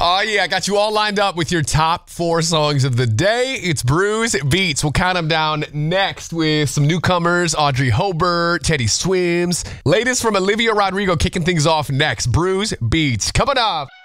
Oh, yeah, I got you all lined up with your top 4 songs of the day. It's Brews Beats. We'll count them down next with some newcomers, Audrey Hobart, Teddy Swims. Latest from Olivia Rodrigo kicking things off next. Brews Beats. Coming up.